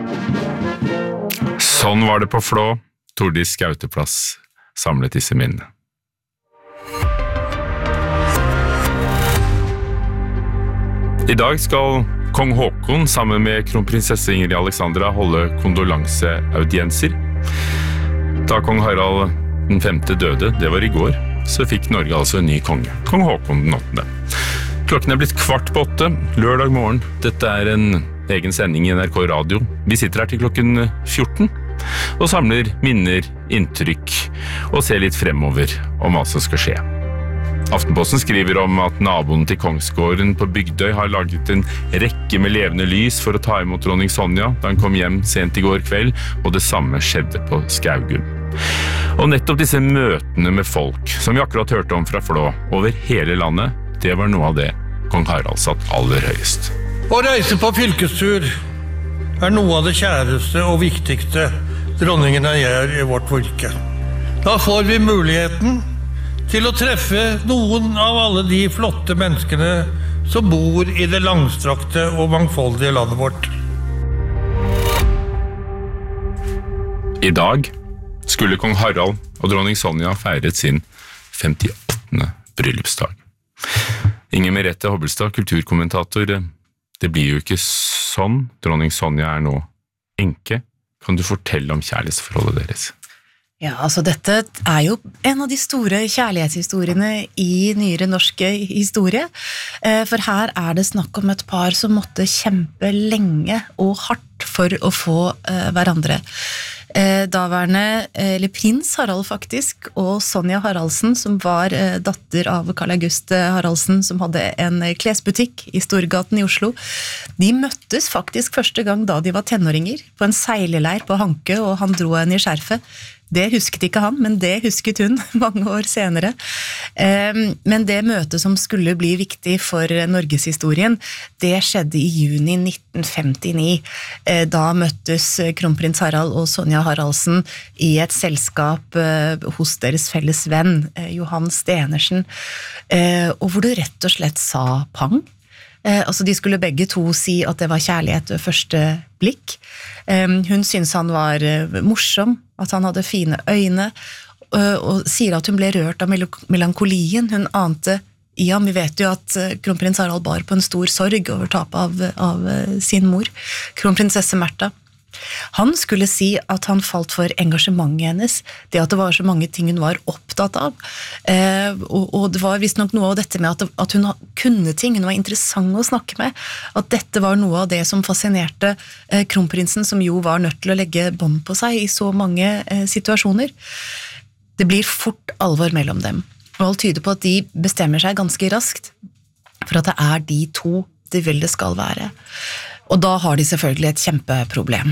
Sånn var det på Flå. Tordis Skauteplass samlet disse minnene. I dag skal kong Håkon sammen med kronprinsesse Ingrid Alexandra holde kondolanseaudienser. Da kong Harald den 5. døde, det var i går, så fikk Norge altså en ny konge, kong Håkon den 8. Klokken blitt 7:15, lørdag morgen. Dette en egen sending i NRK Radio. Vi sitter her til klokken 14 og samler minner, inntrykk og ser litt fremover om hva som skal skje. Aftenposten skriver om at naboen til Kongsgården på Bygdøy har laget en rekke med levende lys for å ta imot dronning Sonja da hun kom hjem sent i går kveld, og det samme skjedde på Skaugum. Og nettopp disse møtene med folk, som vi akkurat hørte om fra Flå, over hele landet, det var noe av det kong Harald satt aller høyest. Å reise på fylkestur noe av det kjæreste og viktigste dronningene gjør i vårt virke. Da får vi muligheten til å treffe noen av alle de flotte menneskene som bor i det langstrakte og mangfoldige landet vårt. I dag skulle kong Harald og dronning Sonja feiret sin 58. bryllupsdag. Inger Merete Hobbelstad, kulturkommentator. Det blir jo ikke sånn. Dronning Sonja nå enke. Kan du fortelle om kjærlighetsforholdet deres? Ja, altså dette jo en av de store kjærlighetshistoriene i nyere norske historie. For her det snakk om et par som måtte kjempe lenge og hardt for å få hverandre. Daværende prins Harald faktisk, og Sonja Haraldsen, som var datter av Karl August Haraldsen, som hadde en klesbutikk i Storgaten i Oslo. De møttes faktisk første gang da de var tenåringer, på en seileleir på Hanke, og han dro henne i skjerfet. Det husket ikke han, men det husket hun mange år senere. Men det møtet som skulle bli viktig for Norgeshistorien, det skjedde i juni 1959. Da møttes kronprins Harald og Sonja Haraldsen i et selskap hos deres felles venn, Johan Stenersen, og hvor det rett og slett sa pang. Altså de skulle begge to si at det var kjærlighet ved første blikk. Hun syntes han var morsom, at han hadde fine øyne, og sier at hun ble rørt av melankolien. Hun ante i ham. Vi vet jo at kronprins Harald bar på en stor sorg over tapet av sin mor, kronprinsesse Märtha. Han skulle si at han falt for engasjementet hennes, det at det var så mange ting hun var opptatt av, og det var visst nok noe av dette med at hun kunne ting, hun var interessant å snakke med, at dette var noe av det som fascinerte kronprinsen, som jo var nødt til å legge bånd på seg i så mange situasjoner. Det blir fort alvor mellom dem, og alt tyder på at de bestemmer seg ganske raskt, for at det de to det vil det skal være. Og da har de selvfølgelig et kjempeproblem.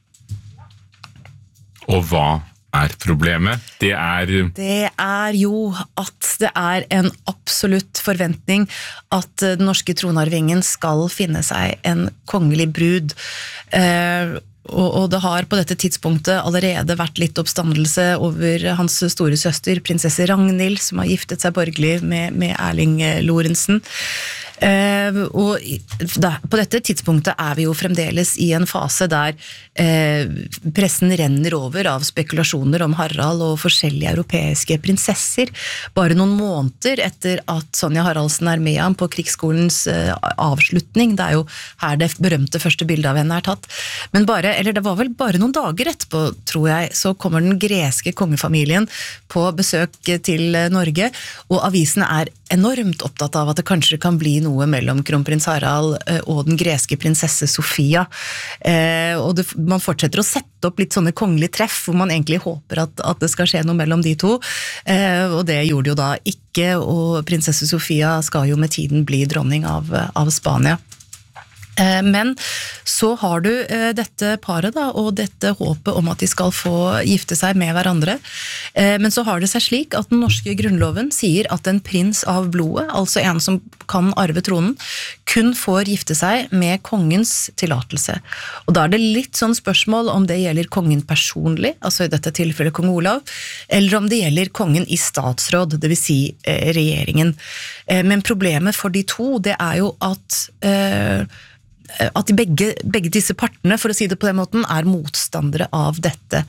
Og hva problemet? Det jo at det en absolutt forventning at den norske tronarvingen skal finne seg en kongelig brud. Og det har på dette tidspunktet allerede vært litt oppstandelse over hans store søster, prinsesse Ragnhild, som har giftet seg borgerlig med Erling Lorentzen. Og på dette tidspunktet vi jo fremdeles i en fase der pressen renner over av spekulasjoner om Harald og forskjellige europeiske prinsesser. Bare noen måneder etter at Sonja Haraldsen med ham på krigsskolens avslutning, det jo her det berømte første bildet av henne tatt, men det var vel bare noen dager etterpå, tror jeg, så kommer den greske kongefamilien på besøk til Norge, og avisene enormt opptatt av at det kanskje kan bli noe mellom kronprins Harald og den greske prinsesse Sofia. Og man fortsetter å sette opp litt sånne kongelige treff, hvor man egentlig håper at det skal skje noe mellom de to. Og det gjorde det jo da ikke, og prinsesse Sofia skal jo med tiden bli dronning av Spania. Men så har du dette paret da, og dette håpet om at de skal få gifte seg med hverandre. Men så har det seg slik at den norske grunnloven sier at en prins av blodet, altså en som kan arve tronen, kun får gifte seg med kongens tillatelse. Og da det litt sånn spørsmål om det gjelder kongen personlig, altså i dette tilfellet kong Olav, eller om det gjelder kongen i statsråd, det vil si regjeringen. Men problemet for de to, det jo at at begge disse partene, for å si det på den måten, motstandere av dette.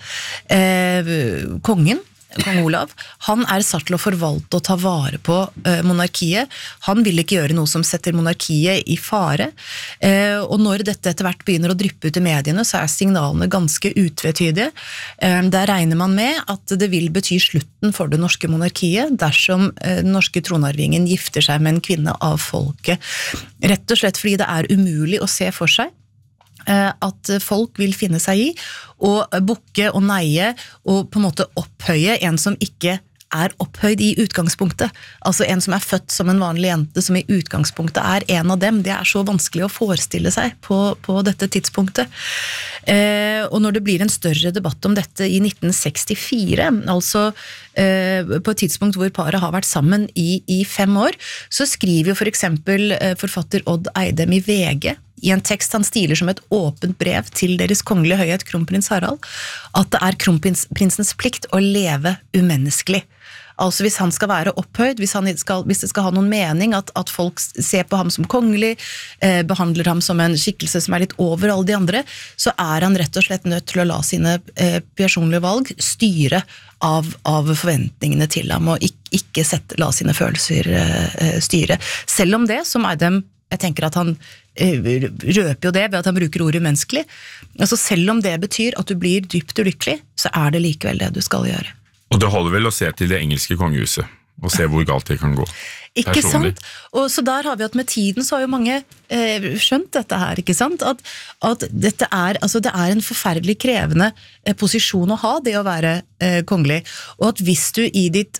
Kong Olav, han satt til å forvalte og ta vare på monarkiet. Han vil ikke gjøre noe som setter monarkiet i fare. Og når dette etter hvert begynner å dryppe ut i mediene, så signalene ganske utvetydige. Der regner man med at det vil bety slutten for det norske monarkiet dersom den norske tronarvingen gifter seg med en kvinne av folket. Rett og slett fordi det umulig å se for seg at folk vil finne seg i og bukke og neie og på en måte opphøye en som ikke opphøyd i utgangspunktet. Altså en som født som en vanlig jente, som i utgangspunktet en av dem. Det så vanskelig å forestille seg på dette tidspunktet. Og når det blir en større debatt om dette i 1964, altså på et tidspunkt hvor paret har vært sammen i 5 år, så skriver jo for eksempel forfatter Odd Eidem i VG i en tekst han stiler som et åpent brev til deres kongelige høyhet, kronprins Harald, at det kronprinsens plikt å leve umenneskelig. Altså hvis han skal være opphøyd, hvis det skal ha noen mening at folk ser på ham som kongelig, behandler ham som en skikkelse som litt over alle de andre, så han rett og slett nødt til å la sine personlige valg styre av forventningene til ham, og ikke la sine følelser styre. Selv om det, som Eidem, jeg tenker at han røper jo det ved at han bruker ordet menneskelig. Altså selv om det betyr at du blir dypt ulykkelig, så det likevel det du skal gjøre. Og det holder vel å se til det engelske kongehuset, og se hvor galt det kan gå. Ikke sant? Og så der har vi at med tiden så har jo mange skjønt dette her, ikke sant? At dette altså det en forferdelig krevende posisjon å ha, det å være kongelig. Og at hvis du i ditt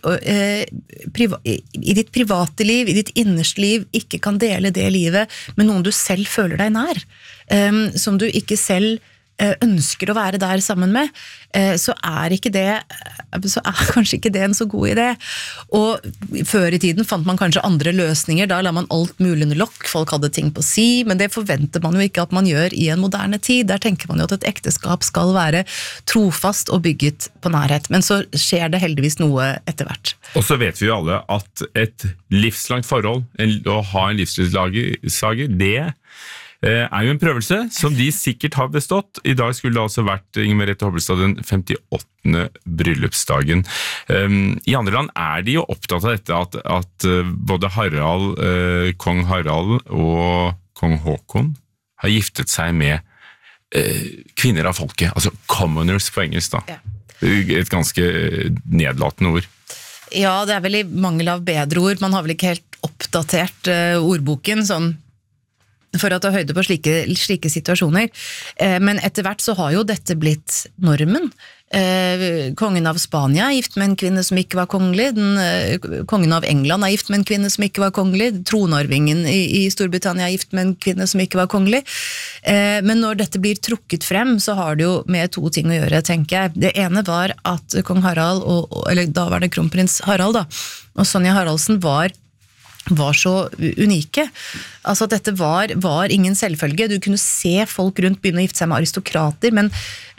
private liv, i ditt innerste liv, ikke kan dele det livet med noen du selv føler deg nær, som du ikke selv ønsker å være der sammen med, så kanskje ikke det en så god idé. Og før i tiden fant man kanskje andre løsninger, da la man alt mulig under lokk, folk hadde ting på si, men det forventer man jo ikke at man gjør i en moderne tid. Der tenker man jo at et ekteskap skal være trofast og bygget på nærhet, men så skjer det heldigvis noe etter hvert. Og så vet vi jo alle at et livslangt forhold, å ha en livsledsager, det jo en prøvelse som de sikkert har bestått. I dag skulle det altså vært Inger Merete Hobbelstad den 58. bryllupsdagen. I andre land de jo opptatt av dette at både kong Harald og kong Håkon har giftet seg med kvinner av folket, altså commoners på engelsk da. Ja. Et ganske nedlatende ord. Ja, det vel i mangel av bedre ord. Man har vel ikke helt oppdatert ordboken sånn for å ta høyde på slike situasjoner. Men etter hvert så har jo dette blitt normen. Kongen av Spania gift med en kvinne som ikke var kongelig, kongen av England gift med en kvinne som ikke var kongelig, tronarvingen i Storbritannia gift med en kvinne som ikke var kongelig. Men når dette blir trukket frem, så har det jo med 2 ting å gjøre, tenker jeg. Det ene var at kong Harald, eller da var det kronprins Harald da, og Sonja Haraldsen var så unike. Altså at dette var ingen selvfølge. Du kunne se folk rundt begynne å gifte seg med aristokrater, men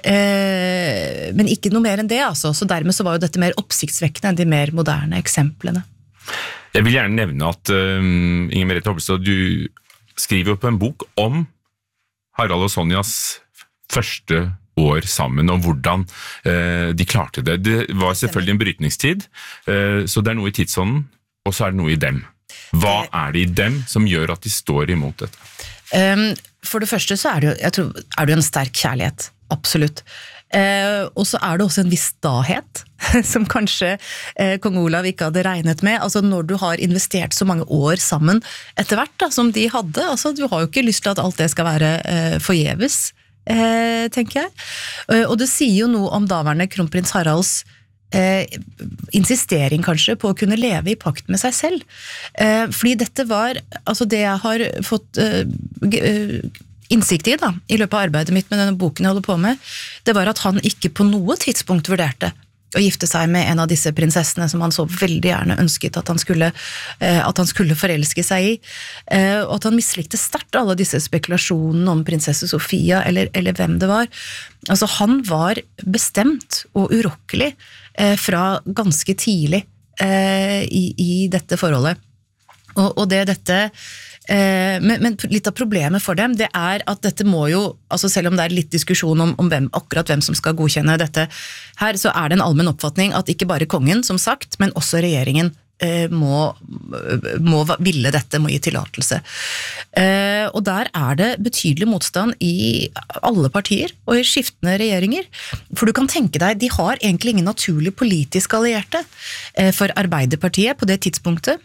ikke noe mer enn det, altså. Så dermed så var jo dette mer oppsiktsvekkende enn de mer moderne eksemplene. Jeg vil gjerne nevne at Inger Merete Hobbelstad, du skriver jo på en bok om Harald og Sonjas første år sammen, og hvordan de klarte det. Det var selvfølgelig en brytningstid, så det noe i tidsånden, og så det noe i dem. Hva det i dem som gjør at de står imot dette? For det første så det jo, jeg tror, det jo en sterk kjærlighet, absolutt. Og så det også en viss stahet, som kanskje kong Olav ikke hadde regnet med. Altså når du har investert så mange år sammen etter hvert da, som de hadde, altså du har jo ikke lyst til at alt det skal være forgjeves, tenker jeg. Og det sier jo noe om daværende kronprins Haralds insistering kanskje på å kunne leve i pakt med seg selv. Fordi dette var, altså det jeg har fått innsikt i da, i løpet av arbeidet mitt med denne boken jeg holder på med, det var at han ikke på noe tidspunkt vurderte å gifte seg med en av disse prinsessene som han så veldig gjerne ønsket at han skulle forelske seg i, og at han mislikte sterkt alle disse spekulasjonene om prinsesse Sofia eller hvem det var. Altså han var bestemt og urokkelig fra ganske tidlig i dette forholdet. Og det dette Men litt av problemet for dem, det at dette må jo, altså selv om det litt diskusjon om akkurat hvem som skal godkjenne dette her, så det en allmenn oppfatning at ikke bare kongen, som sagt, men også regjeringen må ville dette, må gi tillatelse. Og der det betydelig motstand i alle partier og i skiftende regjeringer. For du kan tenke deg, de har egentlig ingen naturlig politisk allierte for Arbeiderpartiet på det tidspunktet.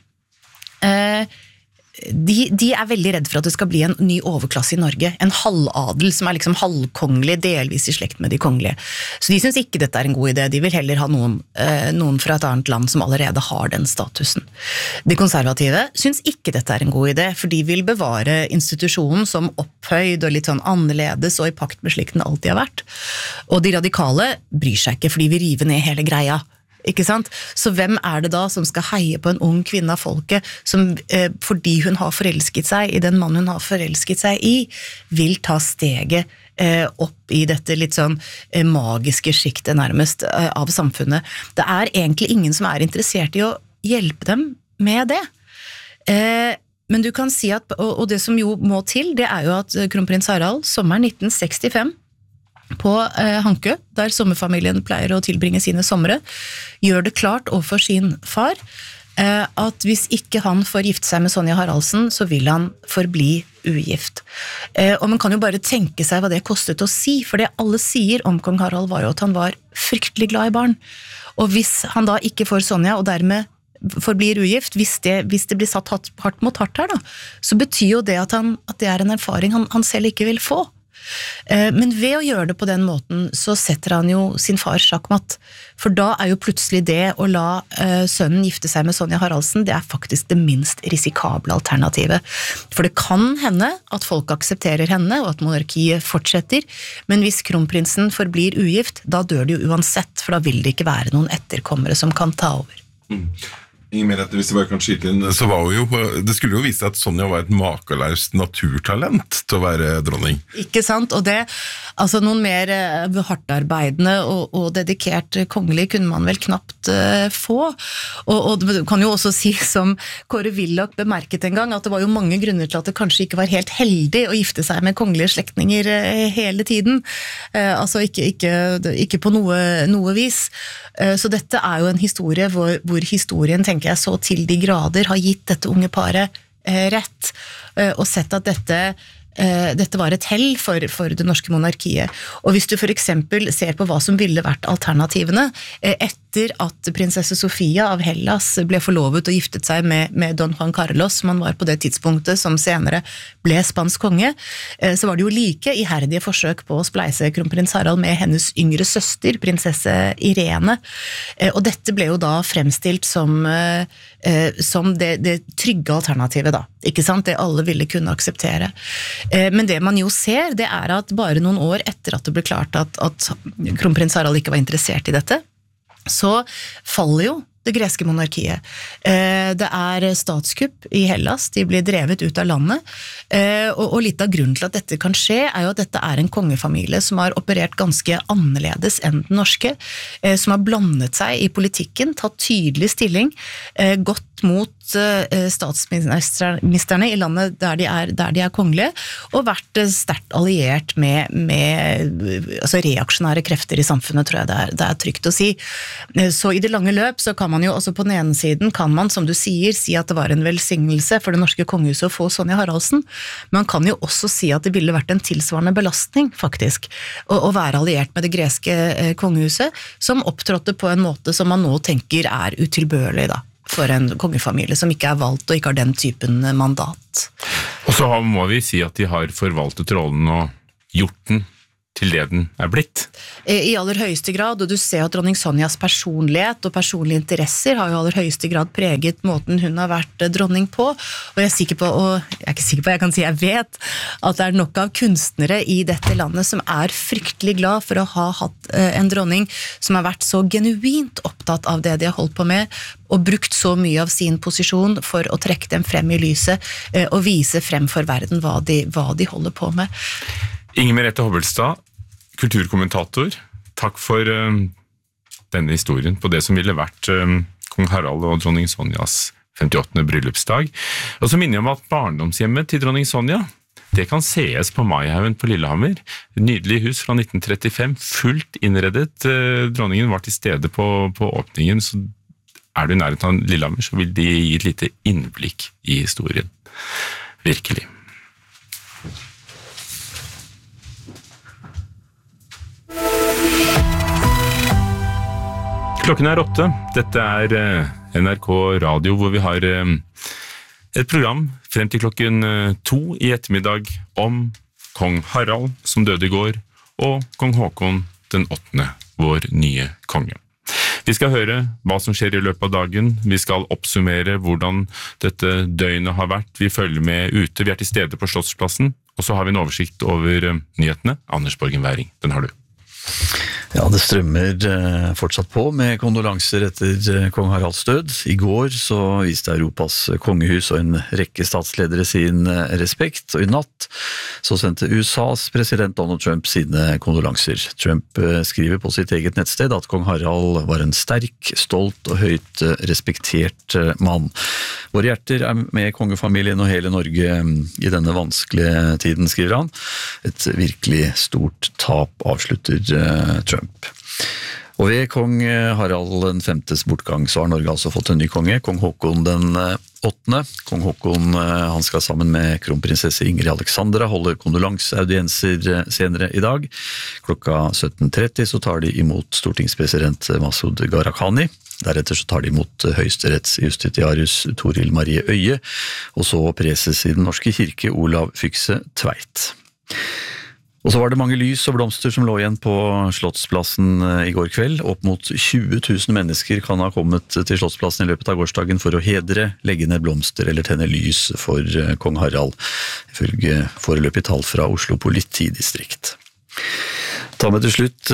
De veldig redd for at det skal bli en ny overklasse i Norge, en halvadel som liksom halvkongelig, delvis i slekt med de kongelige. Så de synes ikke dette en god idé, de vil heller ha noen fra et annet land som allerede har den statusen. De konservative synes ikke dette en god idé, for de vil bevare institusjonen som opphøyd og litt sånn annerledes og i pakt med slik den alltid har vært. Og de radikale bryr seg ikke, for de vil rive ned hele greia. Ikke sant? Så hvem det da som skal heie på en ung kvinne av folket som, fordi hun har forelsket seg i den mannen hun har forelsket seg i, vil ta steget opp i dette litt sånn magiske skiktet nærmest av samfunnet. Det egentlig ingen som interessert i å hjelpe dem med det. Men du kan si at, og det som jo må til, det jo at kronprins Harald sommeren 1965 på Hankø, der sommerfamilien pleier å tilbringe sine somre, gjør det klart overfor sin far at hvis ikke han får gifte seg med Sonja Haraldsen, så vil han forbli ugift. Og man kan jo bare tenke seg hva det kostet å si, for det alle sier om kong Harald var jo at han var fryktelig glad i barn. Og hvis han da ikke får Sonja, og dermed forblir ugift, hvis det blir satt hardt mot hardt her da, så betyr jo det at det en erfaring han selv ikke vil få. Men ved å gjøre det på den måten så setter han jo sin far sjakkmatt, for da jo plutselig det å la sønnen gifte seg med Sonja Haraldsen, det faktisk det minst risikable alternativet. For det kan hende at folk aksepterer henne og at monarkiet fortsetter, men hvis kronprinsen forblir ugift, da dør det jo uansett, for da vil det ikke være noen etterkommere som kan ta over. Ingen mer hvis det bare kan skyte inn, så var jo, det skulle jo vise at Sonja var et makeløst naturtalent til å være dronning. Ikke sant, og det, altså noen mer hardtarbeidende og dedikert kongelig kunne man vel knapt få, og du kan jo også si som Kåre Willoch bemerket en gang, at det var jo mange grunner til at det kanskje ikke var helt heldig å gifte seg med kongelige slektninger hele tiden, altså ikke på noe vis. Så dette jo en historie hvor historien, tenker jeg, så til de grader har gitt dette unge paret rett, og sett at dette var et hell for det norske monarkiet. Og hvis du for eksempel ser på hva som ville vært alternativene, etter at prinsesse Sofia av Hellas ble forlovet og giftet seg med Don Juan Carlos, som han var på det tidspunktet som senere ble spansk konge, så var det jo like iherdige forsøk på å spleise kronprins Harald med hennes yngre søster, prinsesse Irene. Og dette ble jo da fremstilt som det trygge alternativet da, ikke sant? Det alle ville kunne akseptere. Men det man jo ser, det at bare noen år etter at det ble klart at kronprins Harald ikke var interessert i dette, så faller jo det greske monarkiet. Det statskupp i Hellas, de blir drevet ut av landet, og litt av grunnen til at dette kan skje jo at dette en kongefamilie som har operert ganske annerledes enn den norske, som har blandet seg i politikken, tatt tydelig stilling, gått mot statsministerne i landet der de kongelige, og vært sterkt alliert med altså reaksjonære krefter i samfunnet, tror jeg det trygt å si. Så i det lange løp så kan man jo også på den ene siden, kan man, som du sier, si at det var en velsignelse for det norske kongehuset å få Sonja Haraldsen, men man kan jo også si at det ville vært en tilsvarende belastning, faktisk, å være alliert med det greske kongehuset, som opptrådte på en måte som man nå tenker utilbørlig da, for en kongefamilie som ikke valgt og ikke har den typen mandat. Og så må vi si at de har forvaltet rollen og gjort den til det den blitt. I aller høyeste grad, og du ser at dronning Sonjas personlighet og personlige interesser har jo i aller høyeste grad preget måten hun har vært dronning på, og jeg ikke sikker på, jeg kan si jeg vet, at det nok av kunstnere i dette landet som fryktelig glad for å ha hatt en dronning som har vært så genuint opptatt av det de har holdt på med, og brukt så mye av sin posisjon for å trekke dem frem i lyset, og vise frem for verden hva de holder på med. Inger Merete Hobbelstad, kulturkommentator, takk for denne historien på det som ville vært kong Harald og dronning Sonjas 58. bryllupsdag. Og så minner jeg om at barndomshjemmet til dronning Sonja, det kan sees på Maihaugen på Lillehammer. Et nydelig hus fra 1935, fullt innredet. Dronningen var til stede på åpningen, så du i nærheten av Lillehammer, så vil de gi et lite innblikk i historien. Virkelig. Klokken 8. Dette NRK Radio, hvor vi har et program frem til klokken 2 i ettermiddag om kong Harald, som døde i går, og kong Håkon den 8., vår nye konge. Vi skal høre hva som skjer i løpet av dagen, vi skal oppsummere hvordan dette døgnet har vært, vi følger med ute, vi til stede på Slottsplassen, og så har vi en oversikt over nyhetene. Anders Borgen Werring, den har du. Ja, det strømmer fortsatt på med kondolanser etter kong Haralds død. I går så viste Europas kongehus og en rekke statsledere sin respekt, og i natt så sendte USAs president Donald Trump sine kondolanser. Trump skriver på sitt eget nettsted at kong Harald var en sterk, stolt og høyt respektert mann. Våre hjerter med kongefamilien og hele Norge i denne vanskelige tiden, skriver han. Et virkelig stort tap, avslutter Trump. Og ved kong Harald den 5.s bortgang så har Norge altså fått en ny konge, kong Håkon den 8. Kong Håkon han skal sammen med kronprinsesse Ingrid Alexandra holde kondolanseaudienser senere i dag. Klokka 17:30 så tar de imot stortingspresident Masud Gharahkhani. Deretter så tar de imot høyesterettsjustitiarius Toril Marie Øye, og så preses i den norske kirke Olav Fykse Tveit. Og så var det mange lys og blomster som lå igjen på Slottsplassen i går kveld. Opp mot 20 000 mennesker kan ha kommet til Slottsplassen i løpet av gårsdagen for å hedre, legge ned blomster eller tenne lys for kong Harald, ifølge foreløpig tall fra Oslo politidistrikt. Ta med til slutt,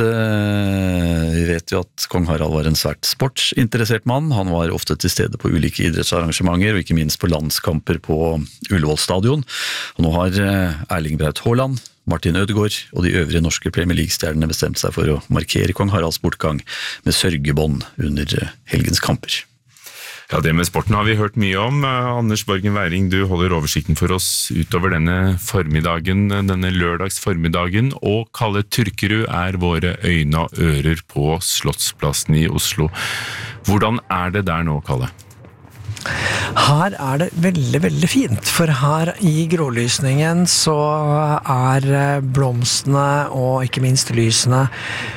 vi vet jo at kong Harald var en svært sportsinteressert mann. Han var ofte til stede på ulike idrettsarrangementer, og ikke minst på landskamper på Ullevål stadion. Og nå har Erling Braut Haaland, Martin Ødegaard og de øvrige norske Premier League-stjernene bestemt seg for å markere kong Haralds bortgang med sørgebånd under helgens kamper. Ja, det med sporten har vi hørt mye om. Anders Borgen Werring, du holder oversikten for oss utover denne formiddagen, denne lørdags formiddagen, og Kalle Turkerud våre øyne og ører på Slottsplassen i Oslo. Hvordan det der nå, Kalle? Her det veldig, veldig fint, for her i grålysningen så blomstene og ikke minst lysene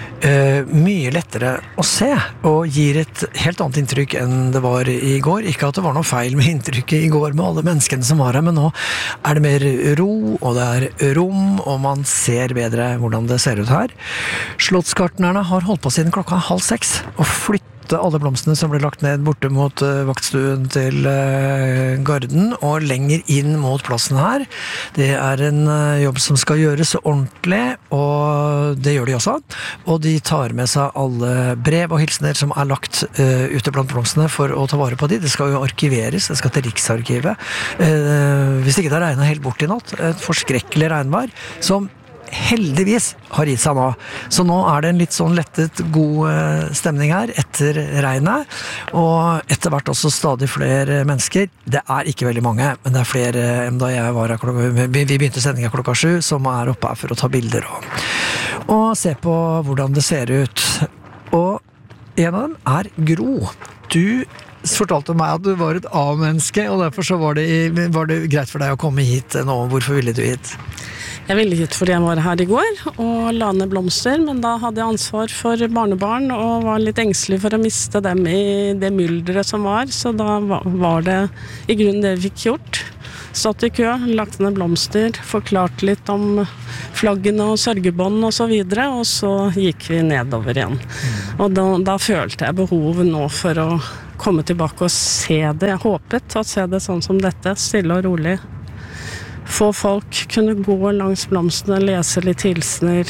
mye lettere å se, og gir et helt annet inntrykk enn det var i går. Ikke at det var noe feil med inntrykket i går med alle menneskene som var her, men nå det mer ro, og det rom, og man ser bedre hvordan det ser ut her. Slottsgartnerne har holdt på siden klokka 5:30 og flyttet alle blomstene som ble lagt ned borte mot vaktstuen til Garden og lenger inn mot plassen her. Det en jobb som skal gjøres ordentlig, og det gjør de også. Og de tar med seg alle brev og hilsener som lagt ute blant blomstene for å ta vare på de. Det skal jo arkiveres, det skal til Riksarkivet. Hvis ikke det regnet helt bort i natt, et forskrekkelig regnvær, som heldigvis har gitt seg nå. Så nå det en litt sånn lettet god stemning her etter regnet, og etter hvert også stadig flere mennesker. Det ikke veldig mange, men det flere enn da jeg var her vi begynte sendingen klokka 7, som oppe her for å ta bilder og se på hvordan det ser ut. Og en av dem Gro. Du fortalte meg at du var et A-menneske, og derfor så var det greit for deg å komme hit nå. Hvorfor ville du hit? Jeg ville hit fordi jeg var her i går og la ned blomster, men da hadde jeg ansvar for barnebarn og var litt engstelig for å miste dem i det myldret som var, så da var det i grunnen det vi fikk gjort. Stått i kø, lagt ned blomster, forklart litt om flaggene og sørgebånd og så videre, og så gikk vi nedover igjen. Og da følte jeg behov nå for å komme tilbake og se det. Jeg håpet å se det sånn som dette, stille og rolig. Få folk kunne gå langs blomstene, lese litt hilsener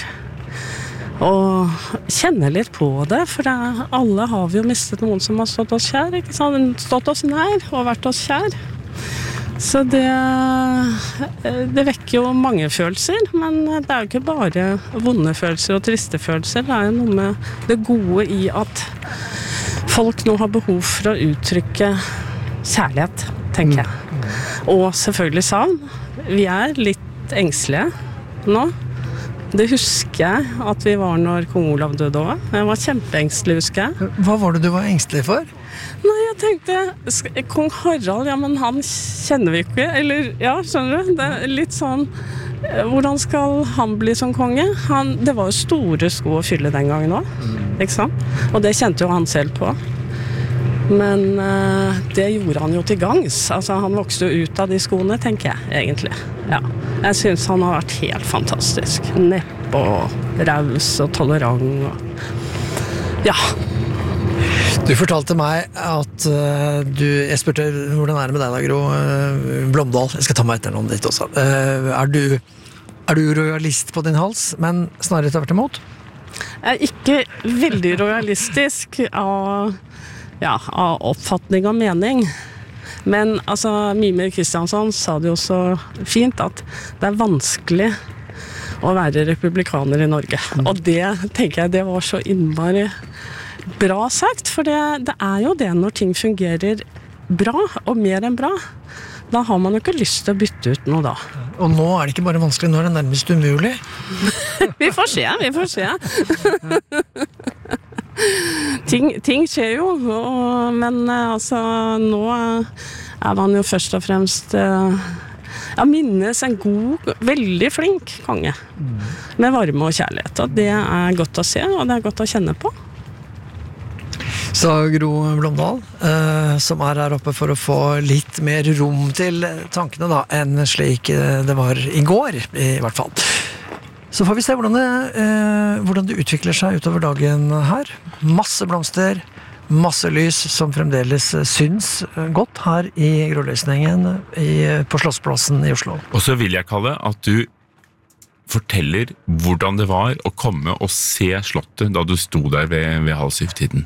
og kjenne litt på det, for alle har vi jo mistet noen som har stått oss kjær, ikke sant? Stått oss nær og vært oss kjær. Så det vekker jo mange følelser, men det jo ikke bare vonde følelser og triste følelser. Det jo noe med det gode i at folk nå har behov for å uttrykke kjærlighet, tenker jeg. Og selvfølgelig savn. Vi litt engstelige nå. Det husker jeg at vi var når kong Olav døde også. Jeg var kjempeengstelig, husker jeg. Hva var det du var engstelig for? Nei, jeg tenkte, kong Harald, ja, men han kjenner vi ikke. Eller, ja, skjønner du? Det litt sånn, hvordan skal han bli som konge? Det var jo store sko å fylle den gangen også, ikke sant? Og det kjente jo han selv på. Men det gjorde han jo til gangs. Altså, han vokste jo ut av de skoene, tenker jeg, egentlig. Ja. Jeg synes han har vært helt fantastisk. Nepp og raus og tolerant. Og ja. Du fortalte meg at jeg spurte hvordan det med deg da, Gro Blomdal. Jeg skal ta meg etternavnet ditt også. Er du royalist på din hals, men snarere tvert imot? Jeg ikke veldig royalistisk av oppfatning og mening. Men altså, Mimir Kristiansson sa det jo så fint at det vanskelig å være republikaner i Norge. Og det tenker jeg, det var så innmari bra sagt, for det jo det når ting fungerer bra, og mer enn bra. Da har man jo ikke lyst til å bytte ut noe da. Og nå det ikke bare vanskelig, nå det nærmest umulig. Vi får se. Ting skjer jo, men altså, nå man jo først og fremst minnes en god, veldig flink konge, med varme og kjærlighet, og det godt å se, og det godt å kjenne på. Sa Gro Blomdal, som her oppe for å få litt mer rom til tankene da, enn slik det var i går, i hvert fall. Så får vi se hvordan det utvikler seg utover dagen her. Masse blomster, masse lys som fremdeles syns godt her i Gråløsningen på Slottsplassen i Oslo. Og så vil jeg, Kalle, at du forteller hvordan det var å komme og se slottet da du sto der ved halv 7-tiden.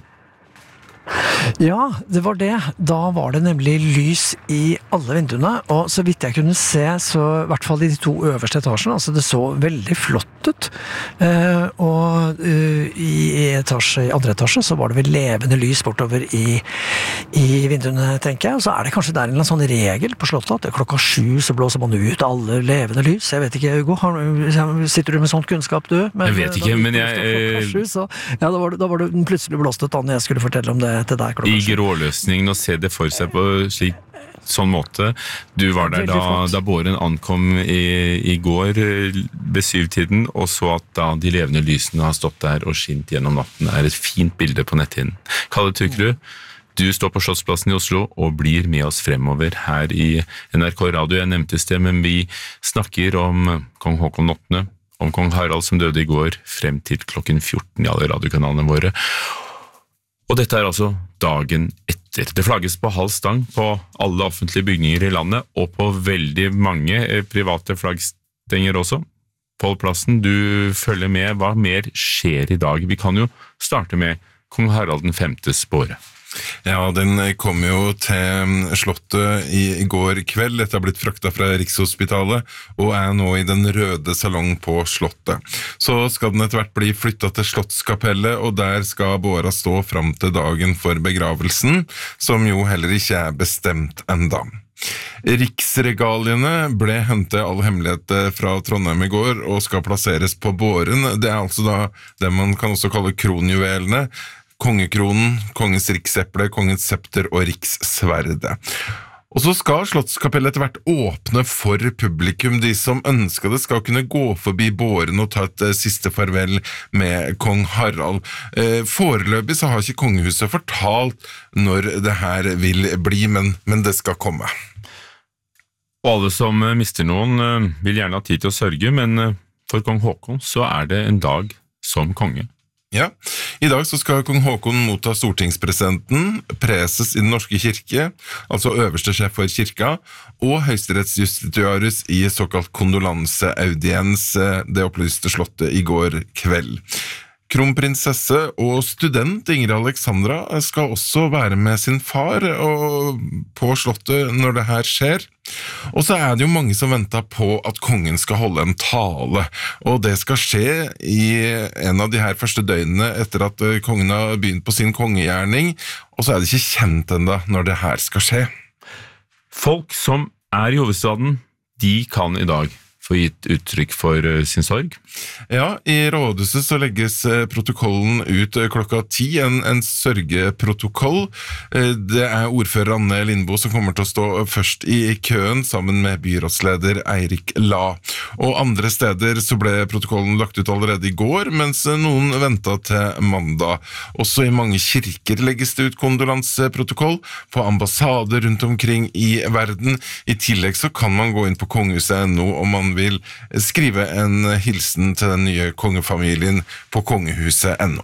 Ja, det var det. Da var det nemlig lys i alle vinduene, og så vidt jeg kunne se, så i hvert fall i de 2 øverste etasjene, altså det så veldig flott ut. Og i andre etasje så var det vel levende lys bortover i vinduene, tenker jeg. Og så det kanskje der en eller annen sånn regel på slottet, at klokka 7 så blåser man ut alle levende lys. Jeg vet ikke, Hugo, sitter du med sånn kunnskap, du? Jeg vet ikke, men da var det plutselig blåst ut da når jeg skulle fortelle om det til deg klokka 7. I Gråløsningen, å se det for seg på sånn måte. Du var der da båren ankom i går ved 7-tiden, og så at da de levende lysene har stått der og skint gjennom natten, et fint bilde på netthinnen. Kalle Tukrud, du står på Slottsplassen i Oslo og blir med oss fremover her i NRK Radio. Jeg nevnte i sted, men vi snakker om kong Håkon 8., om kong Harald som døde i går, frem til klokken 14 i alle radiokanalene våre. Og dette altså dagen etter. Det flagges på halv stang på alle offentlige bygninger i landet, og på veldig mange private flaggstenger også. Pål Plassen, du følger med. Hva mer skjer i dag? Vi kan jo starte med kong Harald den 5.s båre. Ja, den kom jo til slottet i går kveld. Dette har blitt fraktet fra Rikshospitalet og nå i den røde salong på slottet. Så skal den etter hvert bli flyttet til Slottskapellet, og der skal båra stå fram til dagen for begravelsen, som jo heller ikke bestemt enda. Riksregaliene ble hentet all hemmelighet fra Trondheim i går og skal plasseres på båren. Det altså da det man kan også kalle kronjuvelene. Kongekronen, kongens rikseple, kongens septer og rikssverdet. Og så skal Slottskapellet etter hvert åpne for publikum. De som ønsker det skal kunne gå forbi båren og ta et siste farvel med kong Harald. Foreløpig så har ikke kongehuset fortalt når det her vil bli, men det skal komme. Og alle som mister noen vil gjerne ha tid til å sørge, men for kong Håkon så det en dag som konge. Ja, i dag så skal kong Håkon motta stortingspresidenten, preses i den norske kirke, altså øverste sjef for kirka, og høyesterettsjustitiarius i såkalt kondolanseaudiens, det opplyste slottet i går kveld. Kronprinsesse og student Ingrid Alexandra skal også være med sin far på slottet når det her skjer. Og så det jo mange som venter på at kongen skal holde en tale, og det skal skje i en av de her første døgnene etter at kongen har begynt på sin kongegjerning, og så det ikke kjent enda når det her skal skje. Folk som I hovedstaden, de kan I dag få gitt uttrykk for sin sorg. Ja, I rådhuset så legges protokollen ut klokka 10, en sørgeprotokoll. Det ordfører Anne Lindboe som kommer til å stå først I køen sammen med byrådsleder Eirik La. Og andre steder så ble protokollen lagt ut allerede I går, mens noen ventet til mandag. Også I mange kirker legges det ut kondolanseprotokoll på ambassader rundt omkring I verden. I tillegg så kan man gå inn på kongehuset.no om man vil skrive en hilsen til den nye kongefamilien på kongehuset.no.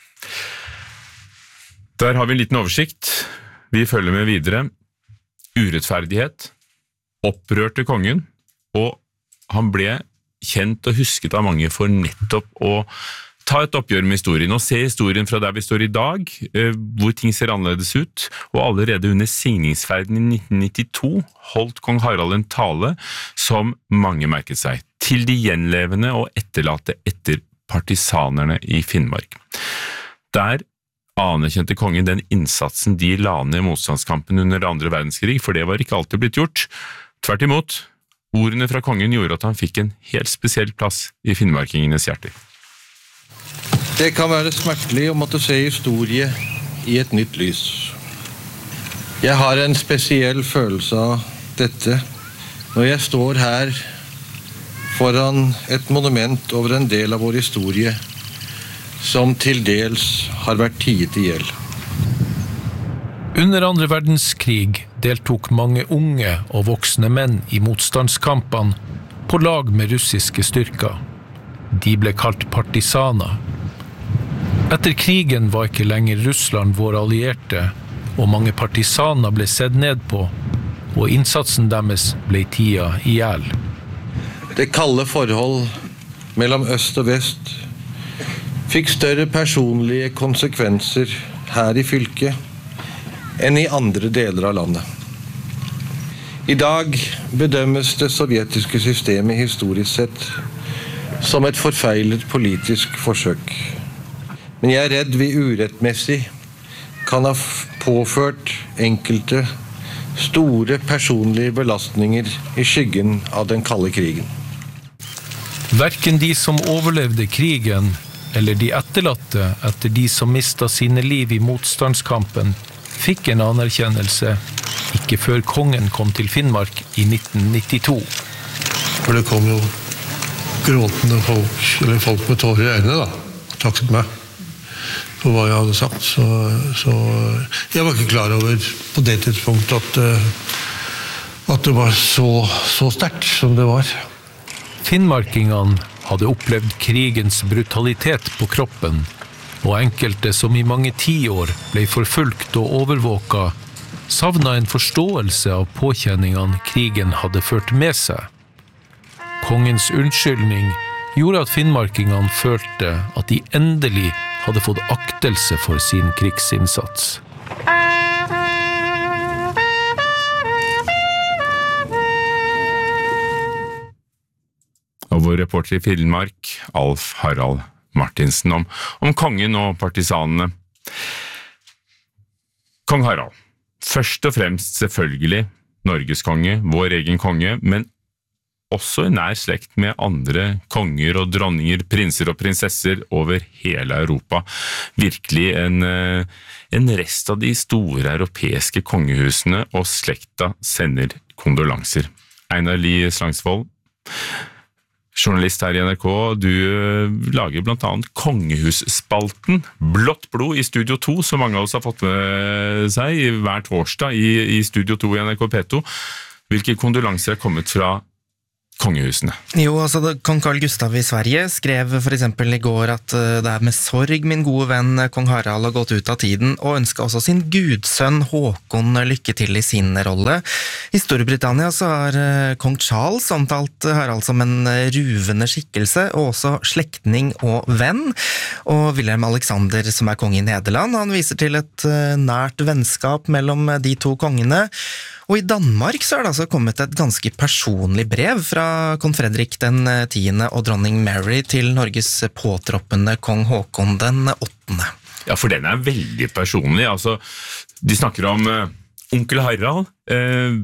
Der har vi en liten oversikt. Vi følger med videre. Urettferdighet, opprørte kongen, og han ble kjent og husket av mange for nettopp å ta et oppgjør med historien, og se historien fra der vi står I dag, hvor ting ser annerledes ut, og allerede under signingsferden I 1992 holdt kong Harald en tale som mange merket seg, til de gjenlevende og etterlatte etter partisanerne I Finnmark. Der anerkjente kongen den innsatsen de la ned I motstandskampen under andre verdenskrig, for det var ikke alltid blitt gjort. Tvert imot, ordene fra kongen gjorde at han fikk en helt spesiell plass I finnmarkingenes hjerter. Det kan være smertelig å måtte se historie I et nytt lys. Jeg har en spesiell følelse av dette når jeg står her foran et monument over en del av vår historie som til dels har vært tiet I hjel. Under andre verdenskrig deltok mange unge og voksne menn I motstandskampene på lag med russiske styrker. De ble kalt partisaner. Etter krigen var ikke lenger Russland vår allierte, og mange partisaner ble sett ned på, og innsatsen deres ble tida I hjel. Det kalde forhold mellom øst og vest fikk større personlige konsekvenser her I fylket enn I andre deler av landet. I dag bedømmes det sovjetiske systemet historisk sett som et forfeilet politisk forsøk. Men jeg redd vi urettmessig kan ha påført enkelte store personlige belastninger I skyggen av den kalde krigen. Hverken de som overlevde krigen, eller de etterlatte etter de som mistet sine liv I motstandskampen, fikk en anerkjennelse ikke før kongen kom til Finnmark I 1992. For det kom jo gråtende folk, eller folk med tårer I øynene da, takket meg for hva jeg hadde sagt. Så jeg var ikke klar over på det tidspunktet at det var så sterkt som det var. Finnmarkingene hadde opplevd krigens brutalitet på kroppen, og enkelte som I mange tiår ble forfulgt og overvåket, savnet en forståelse av påkjenningene krigen hadde ført med seg. Kongens unnskyldning gjorde at finnmarkingene følte at de endelig hadde fått aktelse for sin krigsinnsats. Og vår reporter I Finnmark, Alf Harald Martinsen, om kongen og partisanene. Kong Harald, først og fremst selvfølgelig Norges konge, vår egen konge, men også I nær slekt med andre konger og dronninger, prinser og prinsesser over hele Europa. Virkelig en rest av de store europeiske kongehusene og slekta sender kondolanser. Einar Lie Slangsvold, journalist her I NRK, du lager blant annet Kongehusspalten, Blått blod I Studio 2, som mange av oss har fått med seg hver torsdag I Studio 2 I NRK P2. Hvilke kondolanser kommet fra kongehusene? Jo, altså kong Carl Gustav I Sverige skrev for eksempel I går at det med sorg min gode venn kong Harald har gått ut av tiden, og ønsket også sin gudsønn Håkon lykke til I sin rolle. I Storbritannia så har kong Charles omtalt Harald som en ruvende skikkelse, og også slektning og venn. Og Wilhelm Alexander, som kong I Nederland, han viser til et nært vennskap mellom de to kongene. Og I Danmark så det altså kommet et ganske personlig brev fra kong Fredrik den 10. og dronning Mary til Norges påtroppende kong Håkon den 8. Ja, for den veldig personlig. Altså, de snakker om onkel Harald,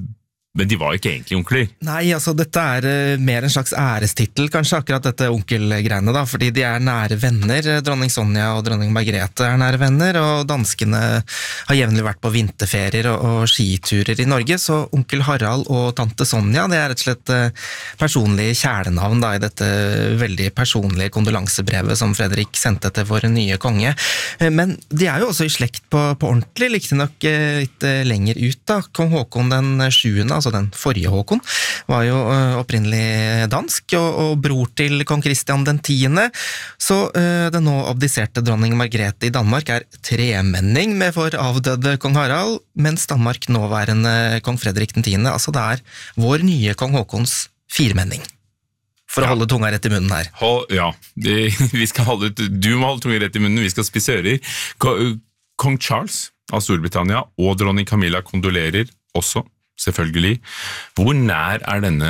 Men de var ikke egentlig onkler. Nei, altså dette mer en slags ærestittel, kanskje akkurat dette onkelgreiene da, fordi de nære venner. Dronning Sonja og dronning Margrethe nære venner, og danskene har jevnlig vært på vinterferier og skiturer i Norge, så onkel Harald og tante Sonja, det rett og slett personlig kjælenavn da, i dette veldig personlige kondolansebrevet som Fredrik sendte til vår nye konge. Men de jo også i slekt på ordentlig, likte nok litt lenger ut da. Kong Håkon den 7., altså den forrige Håkon, var jo opprinnelig dansk, og bror til kong Christian den 10. Så den nå abdiserte dronning Margrethe i Danmark tremenning med vår avdøde kong Harald, mens Danmark nåværende kong Fredrik den 10., altså det vår nye kong Håkons firmenning. For å holde tunga rett i munnen her. Ja, vi skal du må holde tunga rett i munnen, vi skal spise ører. Kong Charles av Storbritannia og dronning Camilla kondolerer også, selvfølgelig. Hvor nær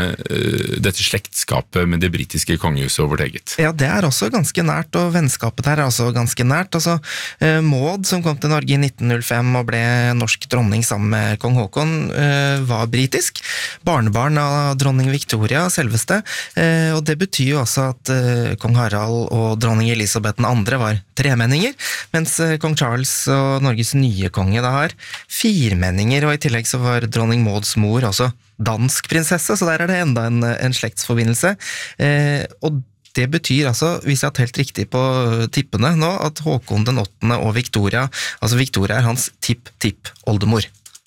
dette slektskapet med det britiske kongehuset og vårt eget? Ja, det også ganske nært, og vennskapet der også ganske nært. Altså, Maud, som kom til Norge i 1905 og ble norsk dronning sammen med kong Håkon, var britisk. Barnebarn av dronning Victoria, selveste. Og det betyr jo også at kong Harald og dronning Elisabeth den 2. var tremenninger, mens kong Charles og Norges nye konge da har firmenninger, og i tillegg så var dronning Mauds mor også dansk prinsesse, så der det enda en slektsforbindelse. Og det betyr altså, hvis jeg har telt riktig på tippene nå, at Håkon den 8. og Victoria, altså Victoria hans tipp-tipp-oldemor.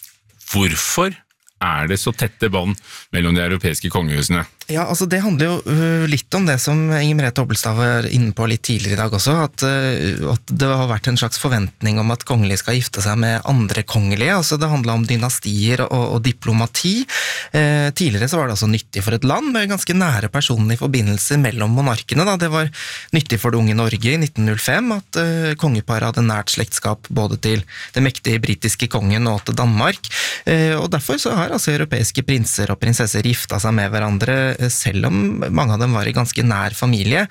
Hvorfor det så tette bånd mellom de europeiske kongehusene? Ja, altså det handler jo litt om det som Inger Merete Hobbelstad var inne på litt tidligere i dag også, at det har vært en slags forventning om at kongelige skal gifte seg med andre kongelige, altså det handler om dynastier og diplomati. Tidligere så var det altså nyttig for et land med ganske nære personlige forbindelser mellom monarkene. Da. Det var nyttig for det unge Norge i 1905 at kongeparet hadde nært slektskap både til det mektige britiske kongen og til Danmark, og derfor så har altså europeiske prinser og prinsesser gifta seg med hverandre, selv om mange av dem var i ganske nær familie.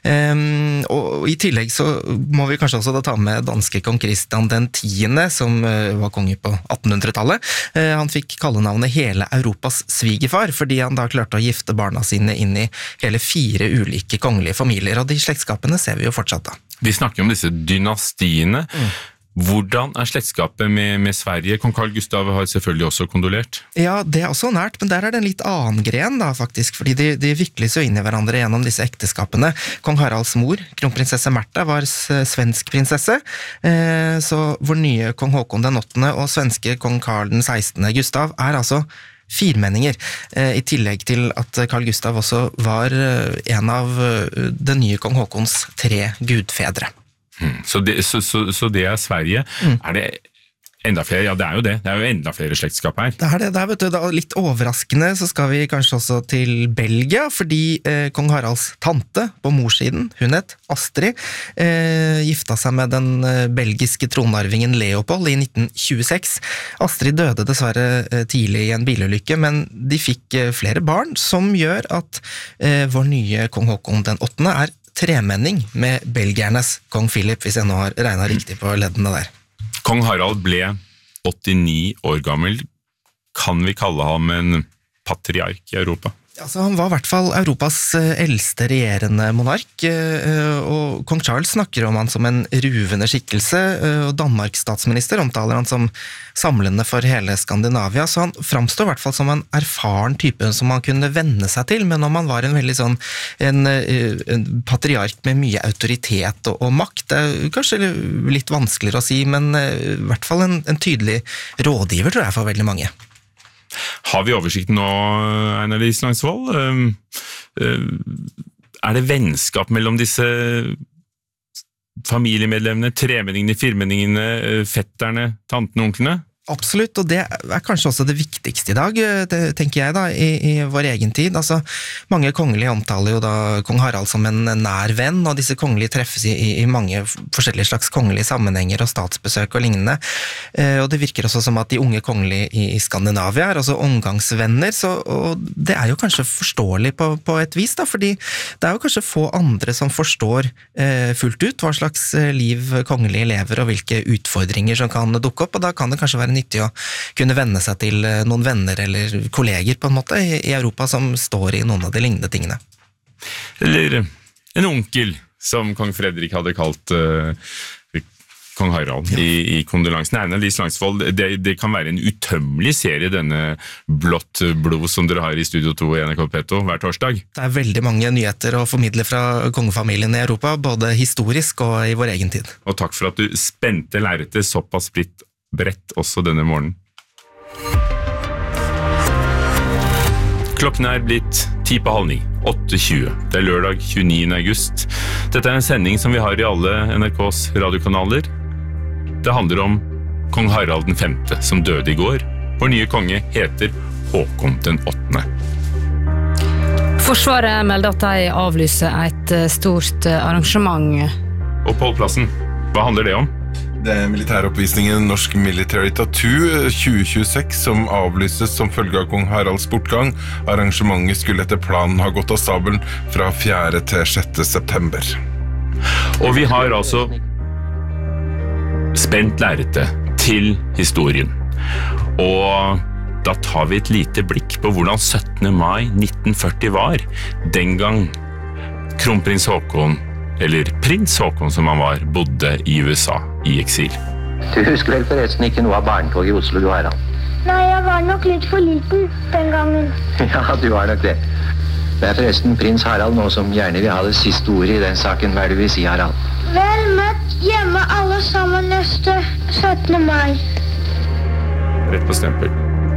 Og i tillegg så må vi kanskje også da ta med danske kong Christian den 10., som var konge på 1800-tallet. Han fikk kallenavnet hele Europas svigerfar, fordi han da klarte å gifte barna sine inn i hele 4 ulike kongelige familier, og de slektskapene ser vi jo fortsatt da. Vi snakker om disse dynastiene. Hvordan slektskapet med Sverige? Kong Carl Gustav har selvfølgelig også kondolert. Ja, det også nært, men der det en litt annen gren da, faktisk, fordi de vikles jo inn i hverandre gjennom disse ekteskapene. Kong Haralds mor, kronprinsesse Märtha, var svensk prinsesse, så vår nye kong Håkon den 8. og svenske kong Carl den 16. Gustav altså firmenninger, i tillegg til at Carl Gustav også var en av den nye kong Håkons 3 gudfedre. Så det Sverige. Det enda flere? Ja, det jo det. Det jo enda flere slektskap her. Det vet du, da, litt overraskende så skal vi kanskje også til Belgia, fordi kong Haralds tante på morssiden, hun het Astrid, gifta seg med den belgiske tronarvingen Leopold i 1926. Astrid døde dessverre tidlig i en bilulykke, men de fikk flere barn, som gjør at vår nye kong Håkon den 8. tremenning med belgiernes kong Philip, hvis jeg nå har regnet riktig på leddene der. Kong Harald ble 89 år gammel. Kan vi kalle ham en patriark i Europa? Altså, han var i hvert fall Europas eldste regjerende monark, og kong Charles snakker om han som en ruvende skikkelse, og Danmarks statsminister omtaler han som samlende for hele Skandinavia, så han framstår i hvert fall som en erfaren type som man kunne venne seg til, men om han var en veldig sånn en patriark med mye autoritet og makt, det kanskje litt vanskeligere å si, men i hvert fall en tydelig rådgiver, tror jeg, for veldig mange. Har vi oversikt nå, Einar Islangsvold? Det vennskap mellom disse familiemedlemmene, tremenningene, firmenningene, fetterne, tantene, onklene? Absolutt, og det kanskje også det viktigste i dag, det tenker jeg da, i vår egen tid. Altså, mange kongelige omtaler jo da kong Harald som en nær venn, og disse kongelige treffes i mange forskjellige slags kongelige sammenhenger og statsbesøk og lignende. Og det virker også som at de unge kongelige i Skandinavia også omgangsvenner, og det jo kanskje forståelig på et vis da, fordi det jo kanskje få andre som forstår fullt ut hva slags liv kongelige lever og hvilke utfordringer som kan dukke opp, og da kan det kanskje være nyttig å kunne venne seg til noen venner eller kolleger på en måte i Europa som står i noen av de lignende tingene. Eller en onkel, som kong Fredrik hadde kalt kong Harald i kondolansen. Erna Lise Langsvold, det kan være en utømmelig serie, denne Blått blod som dere har i Studio 2 i NRK P2 hver torsdag. Det veldig mange nyheter å formidle fra kongefamilien i Europa, både historisk og i vår egen tid. Og takk for at du spente lerretet såpass bredt også denne morgenen. Klokken blitt 8:10, 8:20. Det lørdag 29. august. Dette en sending som vi har i alle NRKs radiokanaler. Det handler om kong Harald den 5., som døde i går. Vår nye konge heter Håkon den 8. Forsvaret melder at de avlyser et stort arrangement. Og Pålplassen, hva handler det om? Det militæroppvisningen Norsk Military Tattoo 2026 som avlyses som følge av kong Haralds bortgang. Arrangementet skulle etter planen ha gått av stabelen fra 4. til 6. september. Og vi har altså spent lerretet til historien. Og da tar vi et lite blikk på hvordan 17. mai 1940 var. Den gang kronprins Håkon, eller prins Håkon som han var, bodde i USA i eksil. Du husker vel forresten ikke noe av barnetog i Oslo, du Harald? Nei, jeg var nok litt for liten den gangen. Ja, du var nok det. Det forresten prins Harald nå som gjerne vil ha det siste ordet i den saken. Hva det vil si, Harald? Vel møtt hjemme alle sammen neste 17. mai. Rett på stempel.